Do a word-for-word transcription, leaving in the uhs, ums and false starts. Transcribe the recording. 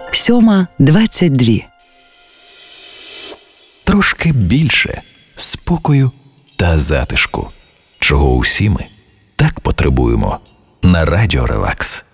сьома двадцять два. Трошки більше спокою та затишку, чого усі ми так потребуємо на Радіо Релакс.